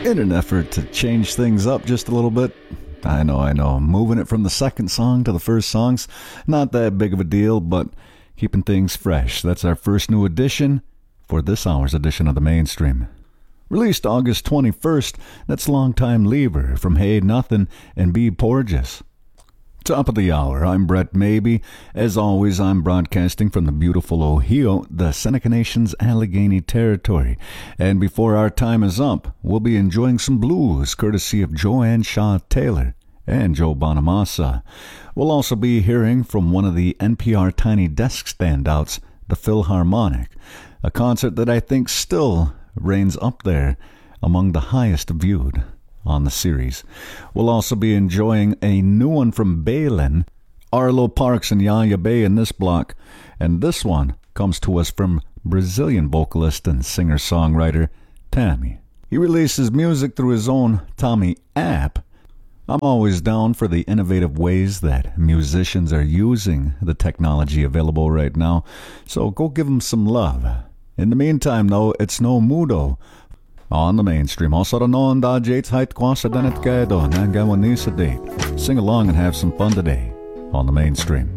In an effort to change things up just a little bit. I know. Moving it from the second song to the first song's not that big of a deal, but keeping things fresh. That's our first new edition for this hour's edition of the Mainstream. Released August 21st, that's Longtime Lever from Hey Nothing and B. Porges. Top of the hour, I'm Brett Maybe. As always, I'm broadcasting from the beautiful Ohio, the Seneca Nation's Allegheny territory. And before our time is up, we'll be enjoying some blues, courtesy of Joanne Shaw Taylor and Joe Bonamassa. We'll also be hearing from one of the NPR Tiny Desk standouts, the Philharmonic, a concert that I think still reigns up there among the highest viewed on the series. We'll also be enjoying a new one from Balin, Arlo Parks and Yaya Bay in this block, and this one comes to us from Brazilian vocalist and singer-songwriter Tammy. He releases music through his own Tommy app. I'm always down for the innovative ways that musicians are using the technology available right now, so go give him some love. In the meantime, though, it's no Mudo on the Mainstream. Also, the non da jates height quasa danet gado nangawanisa date. Sing along and have some fun today on the Mainstream.